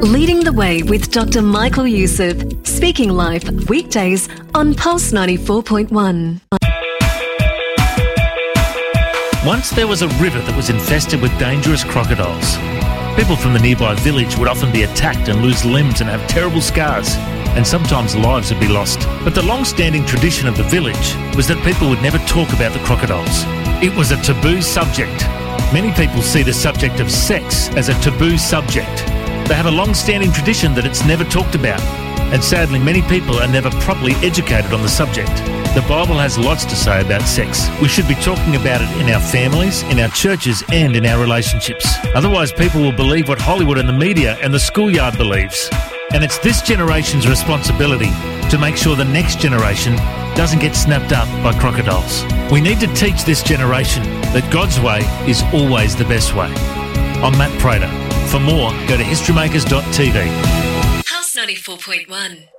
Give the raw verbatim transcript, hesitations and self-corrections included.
Leading the Way with Doctor Michael Youssef. Speaking live weekdays on Pulse ninety-four point one. Once there was a river that was infested with dangerous crocodiles. People from the nearby village would often be attacked and lose limbs and have terrible scars, and sometimes lives would be lost. But the long-standing tradition of the village was that people would never talk about the crocodiles. It was a taboo subject. Many people see the subject of sex as a taboo subject. They have a long-standing tradition that it's never talked about, and sadly many people are never properly educated on the subject. The Bible has lots to say about sex. We should be talking about it in our families, in our churches and in our relationships. Otherwise people will believe what Hollywood and the media and the schoolyard believes. And it's this generation's responsibility to make sure the next generation doesn't get snapped up by crocodiles. We need to teach this generation that God's way is always the best way. I'm Matt Prater. For more, go to historymakers dot t v. Pulse ninety-four point one.